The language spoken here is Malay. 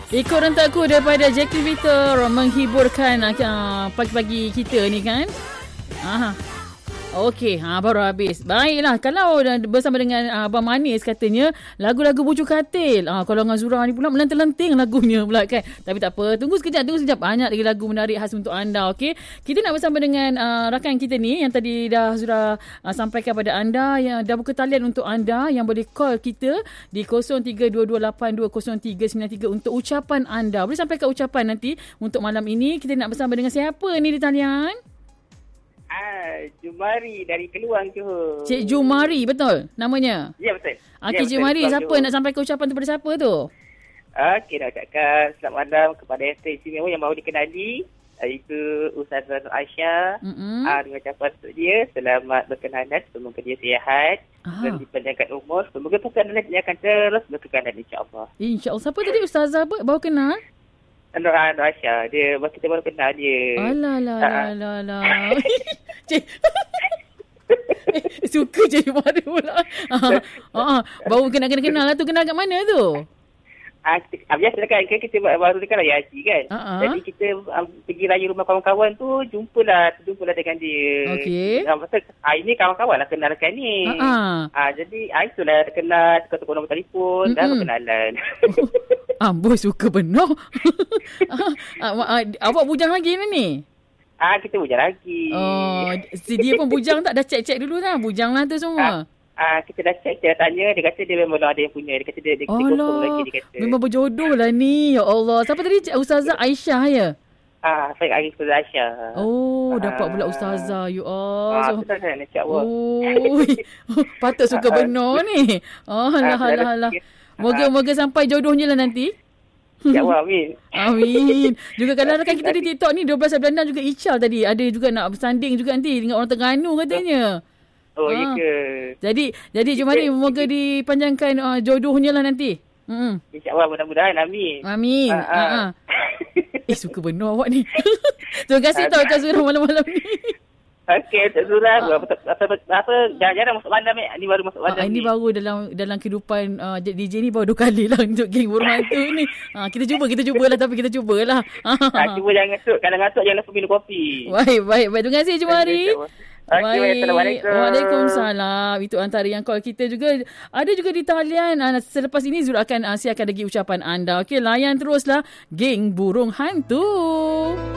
Ikut rentakku daripada Jackie Victor menghiburkan pagi-pagi kita ni kan. Okey, baru habis. Baiklah, kalau bersama dengan Abang Manis katanya lagu-lagu bujuk katil. Kalau dengan Zura ni pula melenting-lenting lagunya pula kan. Tapi tak apa, tunggu sekejap. Banyak lagi lagu menarik khas untuk anda, okey. Kita nak bersama dengan rakan kita ni yang tadi dah Zura sampaikan pada anda, yang dah buka talian untuk anda yang boleh call kita di 0322820393 untuk ucapan anda. Boleh sampaikan ucapan nanti untuk malam ini. Kita nak bersama dengan siapa ni di talian? Jumari dari Keluang Johor. Cik Jumari, betul namanya? Ya, betul. Cik Jumari, siapa nak sampaikan ucapan tu pada siapa tu? Okey, nak ucapkan selamat malam kepada Esther istimewa yang baru dikenali, iaitu Ustazah Nur Aisyah. Dengan ucapan untuk dia, selamat berkenalan, semoga dia sihat dan dipanjangkan umur. Semoga perkenalan dia akan terus berkenalan, insyaAllah. InsyaAllah. Siapa tadi Ustazah baru kenal? Nur Aisyah. Kita baru kenal dia. Alah. Cik. Suka je Jumari pula. Baru kenal lah tu. Kenal kat mana tu? Biasa kan kita baru dekat raya haji kan. Jadi kita pergi raya rumah kawan-kawan tu, jumpalah dengan dia. Okey. Ini kawan-kawan lah kenalkan ni. Jadi itulah kenal, tukar-tukar nombor telefon dan berkenalan. Amboi, suka benar. Awak bujang lagi ni? Kita bujang lagi. Si dia pun bujang tak? Dah cek-cek dulu lah. Bujang lah tu semua. Kita dah cek, dia tanya, dia kata dia memang ada yang punya. Dia kata dia kosong lagi, dia kata. Memang berjodoh lah ni. Ya Allah. Siapa tadi? Ustazah Aisyah ya? Saya Arif Ustazah Aisyah. Dapat pula Ustazah. You all. Betul kan, insyaAllah. Patut suka benar ni. Alah. Moga sampai jodohnya lah nanti. InsyaAllah, amin. Amin. Juga kalau rakan kita di TikTok ni 12 bulan juga Ical tadi. Ada juga nak bersanding juga nanti dengan orang Terengganu katanya. Ya ke? Jadi Jumari, moga dipanjangkan jodohnya lah nanti. InsyaAllah, mudah-mudahan. Amin. Suka benar awak ni. Terima kasih tau Kak Zura malam-malam ni. Okey, Kak Zura. Jarang masuk malam ni. Ini baru masuk malam ni. Ini baru dalam kehidupan DJ ni baru 2 kali lah untuk geng burung hantu ni. Kita cubalah tapi kita cubalah. Cuba jangan ngantuk. Kalau ngantuk jangan lupa minum kopi. Baik. Terima kasih Jumari. Baik. Assalamualaikum. Waalaikumsalam. Itu antara yang call kita juga. Ada juga di talian. Selepas ini Zura akan siapkan lagi ucapan anda. Okey, layan teruslah geng burung hantu.